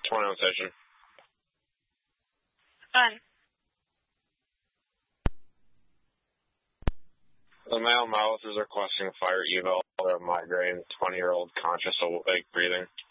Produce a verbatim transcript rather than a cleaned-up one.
twenty-one station. Done. The male mouse is requesting fire eval of a migraine twenty-year-old conscious awake breathing.